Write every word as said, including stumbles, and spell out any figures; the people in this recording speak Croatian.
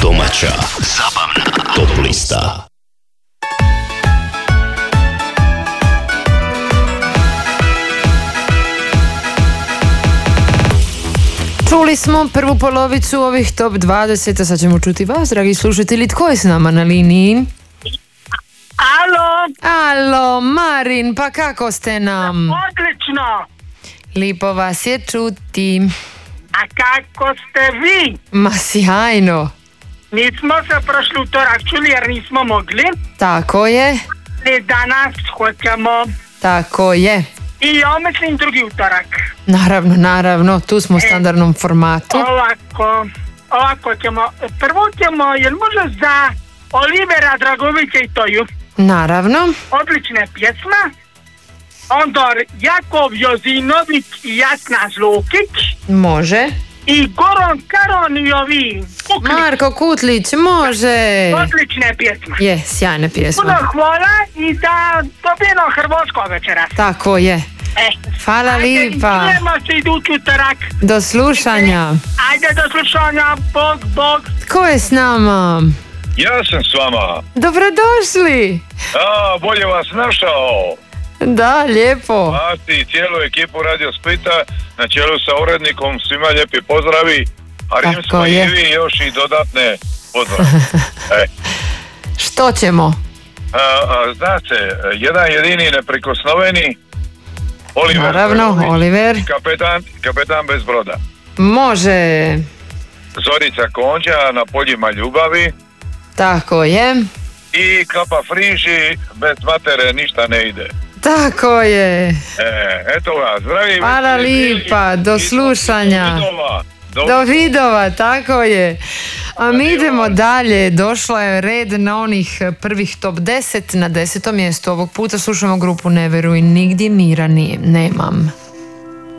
Domaća, zabavna, top lista. Čuli smo prvu polovicu ovih top dvadeset, a sad ćemo čuti vas, dragi slušatelji. Tko je s nama na liniji? Alo! Alo, Marin, pa kako ste nam? Odlično! Lipo vas je čuti. A kako ste vi? Ma sjajno. Nismo se prošli utorak čuli jer nismo mogli. Tako je. I danas hoćemo. Tako je. I ja mislim drugi utorak. Naravno, naravno, tu smo u standardnom formatu. Ovako, ovako ćemo, prvo ćemo, jel može za Olivera Dragovića i Toju? Naravno. Odlične pjesma. Onda Jakov Jozinović i Jasna Zlokić. Može. I Goran Karon i ovi Kuklić. Marko Kutlić, može. Odlične pjesme. Je, sjajna pjesma. Puno hvala i da dobijemo Hrvatsko večeras. Tako je. E, Hvala lipa. Ajde, čujemo se idući utorak. Do slušanja. Ajde, do slušanja. Bog, bog. Tko je s nama? Ja sam s vama. Dobrodošli. A, bolje vas našao. Da, lijepo. Vas i cijelu ekipu Radio Splita na čelu sa urednikom, svima lijepi pozdravi. A Rim Tako smo je. i vi još i dodatne pozdrave. E. Što ćemo? A, a, zna se, jedan jedini neprikosnoveni Oliver. Naravno, Dragović, Oliver. Kapetan, kapetan bez broda. Može. Zorica Konđa na poljima ljubavi. Tako je. I Klapa Friži, bez matere ništa ne ide. Tako je. E, eto vas, zdravi. Hvala lipa, do slušanja. Do vidova. Do... Do vidova, tako je. A mi idemo dalje. Došla je red na onih prvih top deset. Na desetom mjestu ovog puta slušamo grupu Ne veruj nigdje, mira nije, nemam.